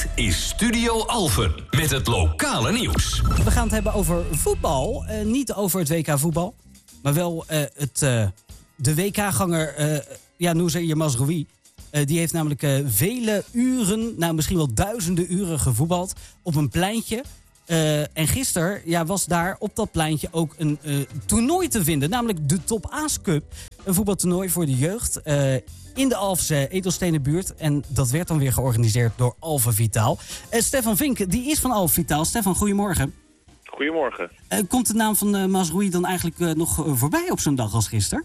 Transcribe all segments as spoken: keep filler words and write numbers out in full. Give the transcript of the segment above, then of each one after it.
Dit is Studio Alphen met het lokale nieuws. We gaan het hebben over voetbal. Uh, niet over het W K voetbal. Maar wel uh, het, uh, de W K-ganger uh, ja, Noussair Mazraoui. Uh, die heeft namelijk uh, vele uren, nou misschien wel duizenden uren gevoetbald op een pleintje. Uh, en gisteren ja, was daar op dat pleintje ook een uh, toernooi te vinden. Namelijk de Top A's Cup. Een voetbaltoernooi voor de jeugd uh, in de Alphense Edelstenenbuurt. En dat werd dan weer georganiseerd door Alphen Vitaal. Uh, Stefan Vink, die is van Alphen Vitaal. Stefan, goedemorgen. Goedemorgen. Uh, komt de naam van uh, Mazraoui dan eigenlijk uh, nog uh, voorbij op zo'n dag als gisteren?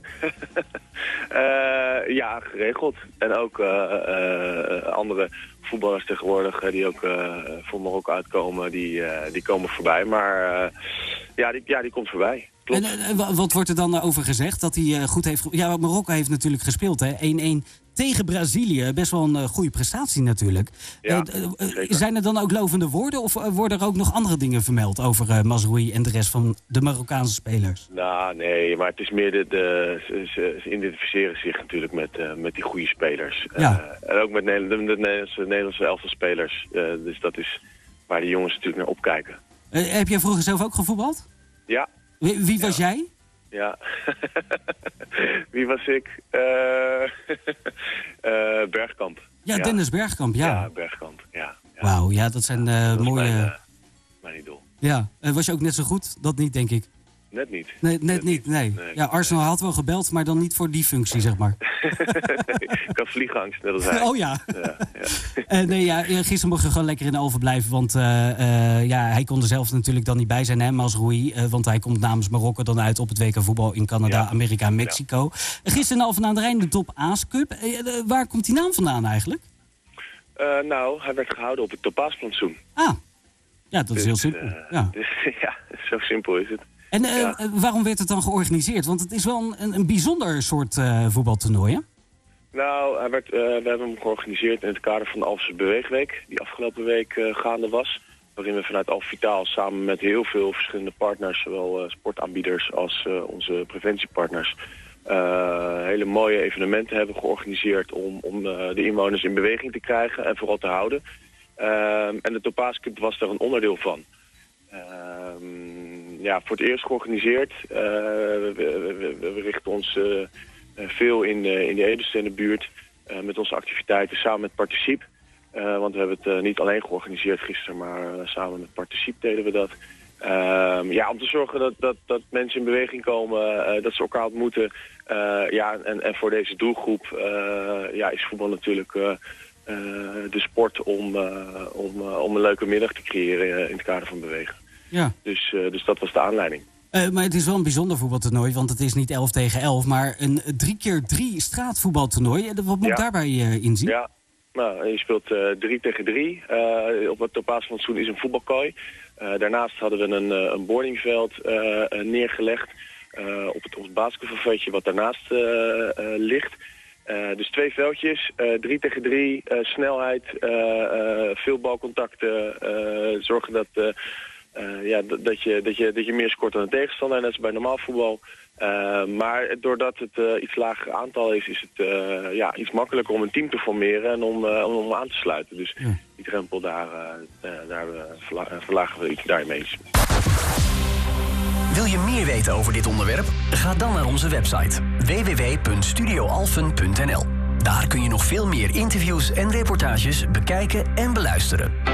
uh, ja, geregeld. En ook uh, uh, andere voetballers tegenwoordig uh, die ook uh, voor Marokko uitkomen, die, uh, die komen voorbij. Maar uh, ja, die, ja, die komt voorbij. Klopt. En uh, wat wordt er dan over gezegd? Dat hij uh, goed heeft... Ge- ja, Marokko heeft natuurlijk gespeeld, hè? één-één tegen Brazilië. Best wel een uh, goede prestatie natuurlijk. Ja, uh, uh, zijn er dan ook lovende woorden? Of uh, worden er ook nog andere dingen vermeld over uh, Mazraoui en de rest van de Marokkaanse spelers? Nou, nee, maar het is meer de... de ze, ze, ze identificeren zich natuurlijk met, uh, met die goede spelers. Ja. Uh, en ook met Nederland, de Nederlandse, Nederlandse elftal spelers. Uh, dus dat is waar de jongens natuurlijk naar opkijken. Uh, heb jij vroeger zelf ook gevoetbald? Ja. Wie, wie was ja. jij? Ja. Wie was ik? Uh, uh, Bergkamp. Ja, ja, Dennis Bergkamp, ja. Ja, Bergkamp, ja. ja. Wauw, ja, dat zijn uh, dat mooie... Mijn, uh, mijn idool. Ja, uh, was je ook net zo goed? Dat niet, denk ik. Net niet. Nee, net, net niet, nee. nee. Ja, Arsenal nee. had wel gebeld, maar dan niet voor die functie, zeg maar. nee, ik had vliegangst, net als hij. Oh ja. ja, ja. uh, nee, ja, gisteren mocht je gewoon lekker in Alphen blijven, want uh, uh, ja, hij kon er zelf natuurlijk dan niet bij zijn, hè, Mazraoui. Uh, want hij komt namens Marokko dan uit op het W K voetbal in Canada, ja. Amerika en Mexico. Ja. Gisteren in Alphen aan de Rijn, de Top A's Cup. Uh, uh, waar komt die naam vandaan eigenlijk? Uh, nou, hij werd gehouden op het Topazplantsoen. Ah, ja, dat is dus, heel simpel. Uh, ja. Dus, ja, zo simpel is het. En uh, ja. waarom werd het dan georganiseerd? Want het is wel een, een bijzonder soort uh, voetbaltoernooi, hè? Nou, hij werd, uh, we hebben hem georganiseerd in het kader van de Alphense Beweegweek, die afgelopen week uh, gaande was. Waarin we vanuit Alphen Vitaal samen met heel veel verschillende partners, zowel uh, sportaanbieders als uh, onze preventiepartners, uh, hele mooie evenementen hebben georganiseerd om, om uh, de inwoners in beweging te krijgen en vooral te houden. Uh, en de Top A's Cup was daar een onderdeel van. Uh, ja, voor het eerst georganiseerd. Uh, we, we, we, we richten ons uh, veel in, uh, in de Edelstenenbuurt uh, met onze activiteiten samen met Participe. Uh, want we hebben het uh, niet alleen georganiseerd gisteren, maar uh, samen met Participe deden we dat. Uh, ja, om te zorgen dat, dat, dat mensen in beweging komen, uh, dat ze elkaar ontmoeten. Uh, ja, en, en voor deze doelgroep uh, ja, is voetbal natuurlijk uh, uh, de sport om, uh, om, uh, om een leuke middag te creëren uh, in het kader van bewegen. Ja. Dus, uh, dus dat was de aanleiding. Uh, maar het is wel een bijzonder voetbaltoernooi, want het is niet elf tegen elf, maar een drie keer drie straatvoetbaltoernooi. Wat moet ja. ik daarbij uh, inzien? Ja, nou, je speelt uh, drie tegen drie. Uh, op het Topazplantsoen is een voetbalkooi. Uh, daarnaast hadden we een, uh, een boardingveld uh, neergelegd uh, op het, op het basketbalveldje wat daarnaast uh, uh, ligt. Uh, dus twee veldjes, uh, drie tegen drie, uh, snelheid, uh, uh, veel balcontacten, uh, zorgen dat... Uh, Uh, ja, d- dat, je, dat, je, dat je meer scoort dan de tegenstander, net als bij normaal voetbal. Uh, maar doordat het uh, iets lager aantal is, is het uh, ja, iets makkelijker om een team te formeren en om, uh, om aan te sluiten. Dus ja. die drempel, daar, uh, daar uh, verla- verlagen we iets daarmee. Wil je meer weten over dit onderwerp? Ga dan naar onze website w w w punt studio alphen punt n l. Daar kun je nog veel meer interviews en reportages bekijken en beluisteren.